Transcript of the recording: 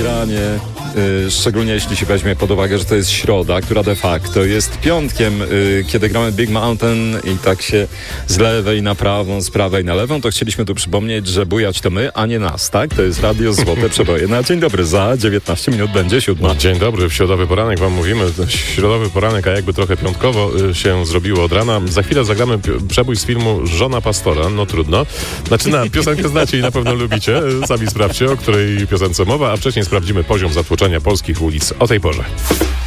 zabieranie, szczególnie jeśli się weźmie pod uwagę, że to jest środa, która de facto jest piątkiem, kiedy gramy Big Mountain i tak się z lewej na prawą, z prawej na lewą, to chcieliśmy tu przypomnieć, że bujać to my, a nie nas, tak? To jest Radio Złote Przeboje. Na dzień dobry, za 19 minut będzie 7. Dzień dobry, w środowy poranek wam mówimy. Środowy poranek, a jakby trochę piątkowo się zrobiło od rana. Za chwilę zagramy przebój z filmu Żona pastora, no trudno. Piosenkę znacie i na pewno lubicie. Sami sprawdźcie, o której piosence mowa, a wcześniej sprawdzimy poziom zatłoczenia polskich ulic o tej porze.